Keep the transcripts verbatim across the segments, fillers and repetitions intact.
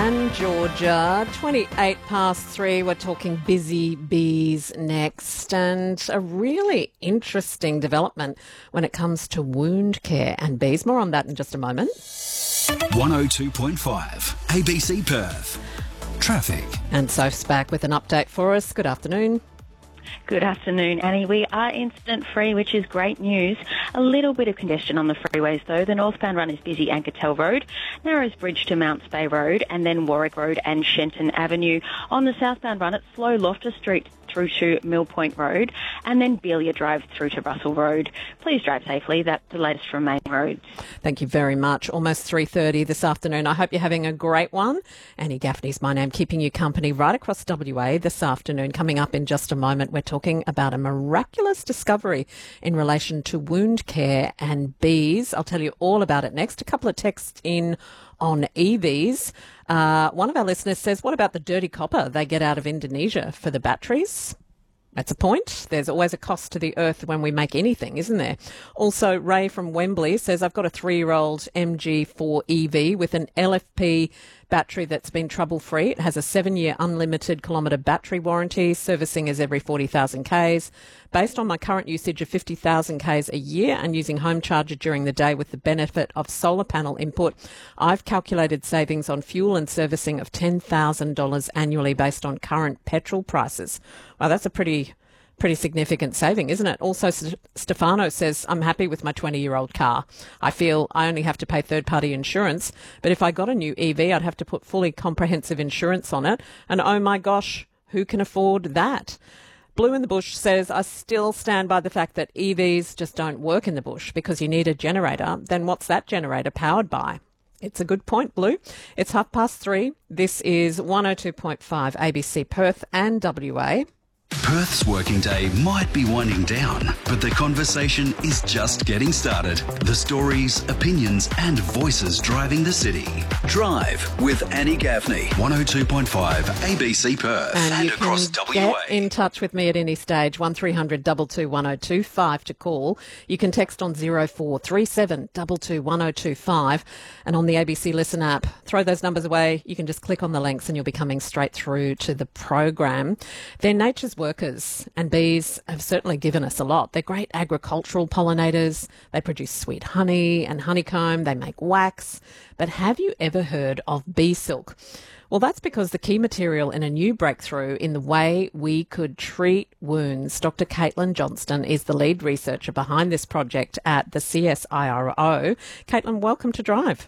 and Georgia. twenty-eight past three. We're talking busy bees next, and a really interesting development when it comes to wound care and bees. More on that in just a moment. one oh two point five A B C Perth. Traffic. And Soph's back with an update for us. Good afternoon. Good afternoon, Annie. We are incident-free, which is great news. A little bit of congestion on the freeways, though. The northbound run is busy Ankertel Road, Narrows Bridge to Mounts Bay Road, and then Warwick Road and Shenton Avenue. On the southbound run, it's slow Loftus Street through to Mill Point Road, and then Belia Drive through to Russell Road. Please drive safely. That's the latest from Main Roads. Thank you very much. Almost three thirty this afternoon. I hope you're having a great one. Annie Gaffney's my name, keeping you company right across W A this afternoon. Coming up in just a moment, we're talking about a miraculous discovery in relation to wound care and bees. I'll tell you all about it next. A couple of texts in on E Vs. Uh, one of our listeners says, what about the dirty copper they get out of Indonesia for the batteries? That's a point. There's always a cost to the earth when we make anything, isn't there? Also, Ray from Wembley says, I've got a three-year-old M G four E V with an L F P battery that's been trouble-free. It has a seven-year unlimited kilometre battery warranty. Servicing is every forty thousand kays. Based on my current usage of fifty thousand kays a year and using home charger during the day with the benefit of solar panel input, I've calculated savings on fuel and servicing of ten thousand dollars annually based on current petrol prices. Well, that's a pretty... Pretty significant saving, isn't it? Also, St- Stefano says, I'm happy with my twenty-year-old car. I feel I only have to pay third-party insurance, but if I got a new E V, I'd have to put fully comprehensive insurance on it. And oh my gosh, who can afford that? Blue in the Bush says, I still stand by the fact that E Vs just don't work in the bush because you need a generator. Then what's that generator powered by? It's a good point, Blue. It's half past three. This is one oh two point five A B C Perth and W A. Perth's working day might be winding down, but the conversation is just getting started. The stories, opinions and voices driving the city. Drive with Annie Gaffney. one oh two point five A B C Perth and, and you across can W A. Get in touch with me at any stage. one three hundred two two one oh two five to call. You can text on zero four three seven two two one oh two five, and on the A B C Listen app, throw those numbers away. You can just click on the links and you'll be coming straight through to the program. They're nature's workers, and bees have certainly given us a lot. They're great agricultural pollinators. They produce sweet honey and honeycomb. They make wax. But have you ever heard of bee silk? Well, that's because the key material in a new breakthrough in the way we could treat wounds. Doctor Caitlin Johnston is the lead researcher behind this project at the C S I R O. Caitlin, welcome to Drive.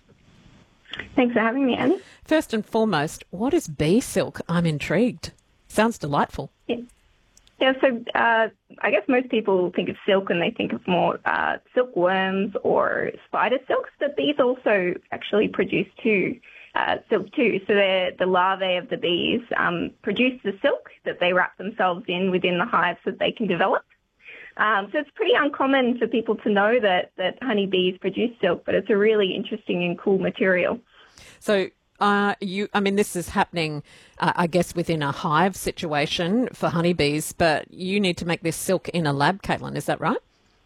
Thanks for having me, Annie. First and foremost, what is bee silk? I'm intrigued. Sounds delightful. Yeah. Yeah, so uh, I guess most people think of silk and they think of more uh, silkworms or spider silks, but bees also actually produce too, uh, silk too. So they're, the larvae of the bees um, produce the silk that they wrap themselves in within the hive so that they can develop. Um, so it's pretty uncommon for people to know that, that honeybees produce silk, but it's a really interesting and cool material. So Uh, you, I mean, this is happening, uh, I guess, within a hive situation for honeybees, but you need to make this silk in a lab, Caitlin, is that right?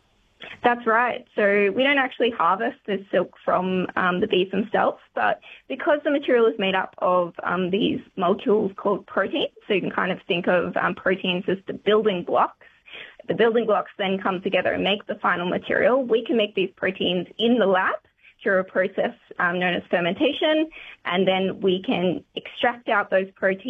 That's right. So we don't actually harvest the silk from um, the bees themselves, but because the material is made up of um, these molecules called proteins, so you can kind of think of um, proteins as the building blocks. The building blocks then come together and make the final material. We can make these proteins in the lab through a process um, known as fermentation, and then we can extract out those proteins